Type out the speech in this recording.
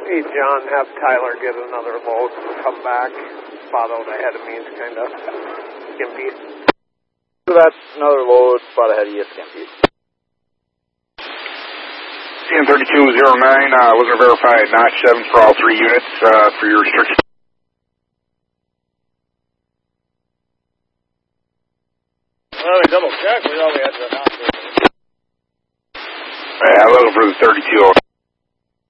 Hey, John, have Tyler get another load and come back. Spot out ahead of me is kind of skimpy. So that's another load, spot ahead of you, skimpy. CN3209, looking to verify notch 7 for all 3 units for your restriction. Well, we double check. We already had the notch. Yeah, I'm looking for the 3209.